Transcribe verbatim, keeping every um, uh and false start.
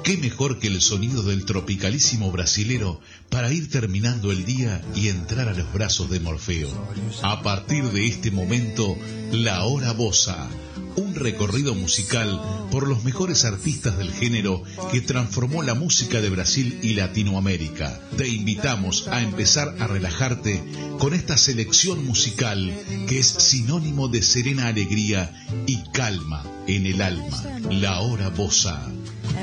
qué mejor que el sonido del tropicalísimo brasilero para ir terminando el día y entrar a los brazos de Morfeo. A partir de este momento, La Hora Bossa, un recorrido musical por los mejores artistas del género que transformó la música de Brasil y Latinoamérica. Te invitamos a empezar a relajarte con esta selección musical que es sinónimo de serena alegría y calma en el alma. La Hora Bossa,